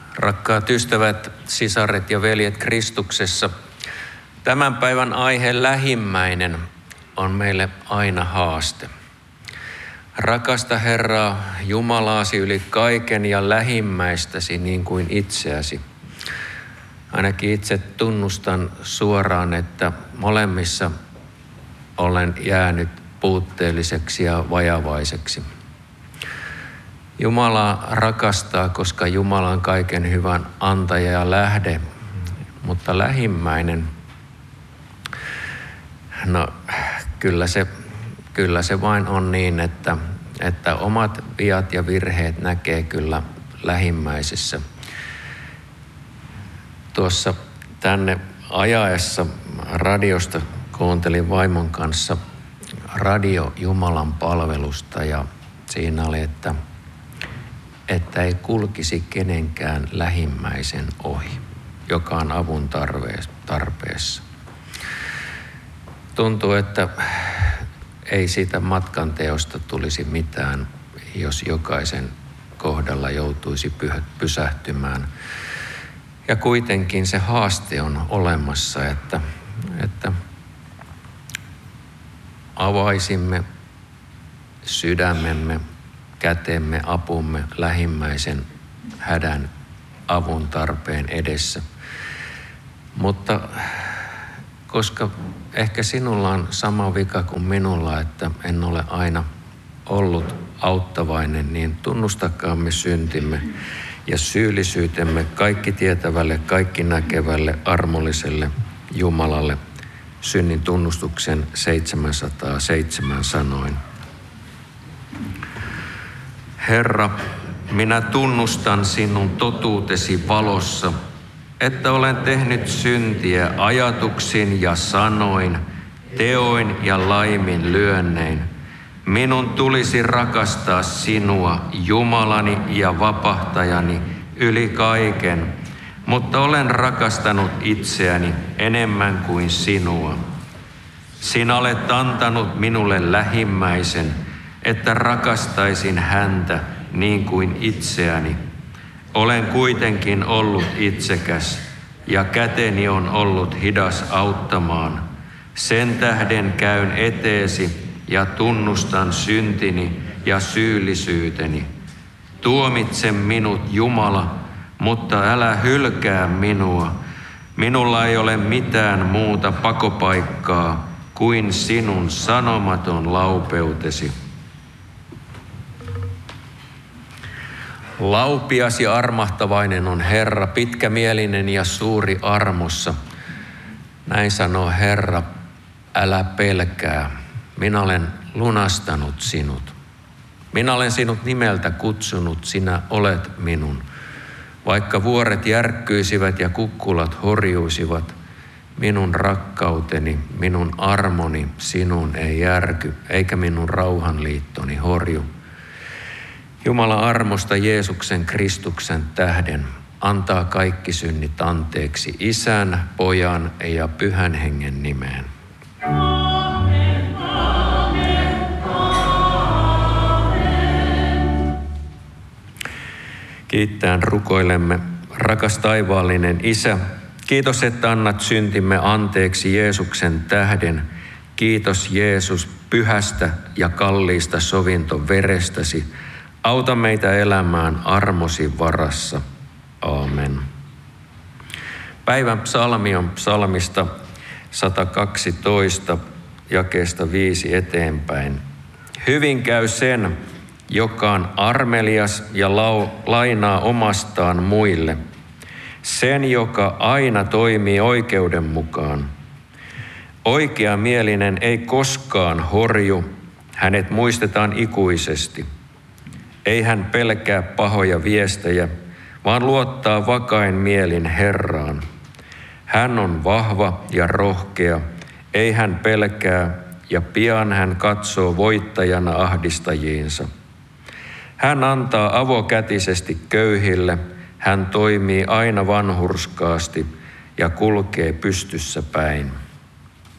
Rakkaat ystävät, sisaret ja veljet Kristuksessa, tämän päivän aihe lähimmäinen on meille aina haaste. Rakasta Herraa Jumalaasi yli kaiken ja lähimmäistäsi niin kuin itseäsi. Ainakin itse tunnustan suoraan, että molemmissa olen jäänyt puutteelliseksi ja vajavaiseksi. Jumala rakastaa, koska Jumala on kaiken hyvän antaja ja lähde, mutta lähimmäinen, no kyllä se vain on niin, että omat viat ja virheet näkee kyllä lähimmäisessä. Tuossa tänne ajaessa radiosta kuuntelin vaimon kanssa Radio Jumalan palvelusta ja siinä oli, että ei kulkisi kenenkään lähimmäisen ohi, joka on avun tarpeessa. Tuntuu, että ei siitä matkan teosta tulisi mitään, jos jokaisen kohdalla joutuisi pysähtymään. Ja kuitenkin se haaste on olemassa, että avaisimme sydämemme, kätemme, apumme lähimmäisen hädän avun tarpeen edessä. Mutta koska ehkä sinulla on sama vika kuin minulla, että en ole aina ollut auttavainen, niin tunnustakaamme syntimme ja syyllisyytemme kaikki tietävälle, kaikki näkevälle, armolliselle Jumalalle synnin tunnustuksen 707 sanoin. Herra, minä tunnustan sinun totuutesi valossa, että olen tehnyt syntiä ajatuksin ja sanoin, teoin ja laiminlyönnein. Minun tulisi rakastaa sinua, Jumalani ja vapahtajani, yli kaiken, mutta olen rakastanut itseäni enemmän kuin sinua. Sinä olet antanut minulle lähimmäisen, että rakastaisin häntä niin kuin itseäni. Olen kuitenkin ollut itsekäs ja käteni on ollut hidas auttamaan. Sen tähden käyn eteesi ja tunnustan syntini ja syyllisyyteni. Tuomitse minut, Jumala, mutta älä hylkää minua. Minulla ei ole mitään muuta pakopaikkaa kuin sinun sanomaton laupeutesi. Laupias ja armahtavainen on Herra, pitkämielinen ja suuri armossa. Näin sanoo Herra, älä pelkää, minä olen lunastanut sinut. Minä olen sinut nimeltä kutsunut, sinä olet minun. Vaikka vuoret järkkyisivät ja kukkulat horjuisivat, minun rakkauteni, minun armoni sinuun ei järky, eikä minun rauhanliittoni horju. Jumala armosta Jeesuksen Kristuksen tähden antaa kaikki synnit anteeksi Isän, Pojan ja Pyhän Hengen nimeen. Amen, amen, amen. Kiittäen rukoilemme, rakas taivaallinen Isä, kiitos, että annat syntimme anteeksi Jeesuksen tähden. Kiitos Jeesus pyhästä ja kalliista sovintoverestäsi. Auta meitä elämään armosi varassa. Aamen. Päivän psalmi on psalmista 112, jakeesta 5 eteenpäin. Hyvin käy sen, joka on armelias ja lainaa omastaan muille. Sen, joka aina toimii oikeuden mukaan. Oikeamielinen ei koskaan horju, hänet muistetaan ikuisesti. Ei hän pelkää pahoja viestejä, vaan luottaa vakain mielin Herraan. Hän on vahva ja rohkea, ei hän pelkää, ja pian hän katsoo voittajana ahdistajiinsa. Hän antaa avokätisesti köyhille, hän toimii aina vanhurskaasti ja kulkee pystyssä päin.